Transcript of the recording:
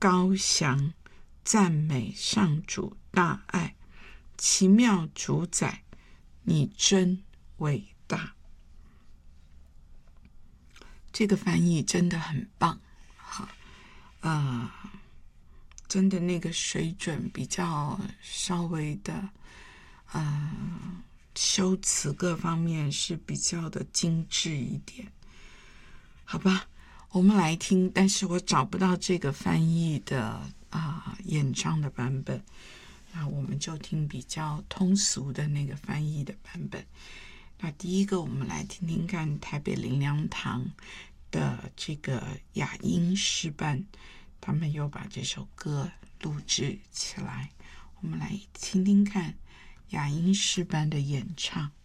高翔，赞美上主大爱，奇妙主宰，你真伟大。这个翻译真的很棒，好，真的那个水准比较稍微的，修辞各方面是比较的精致一点，好吧，我们来听，但是我找不到这个翻译的演唱的版本，那我们就听比较通俗的那个翻译的版本。那第一个，我们来听听看台北灵粮堂的这个雅音诗班，他们又把这首歌录制起来，我们来听听看雅音诗班的演唱。